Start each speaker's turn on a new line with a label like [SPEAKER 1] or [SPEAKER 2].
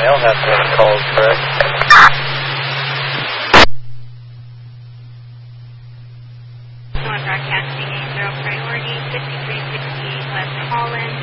[SPEAKER 1] Mail has been called, correct?
[SPEAKER 2] Broadcasting 80 priority 5368 West Holland.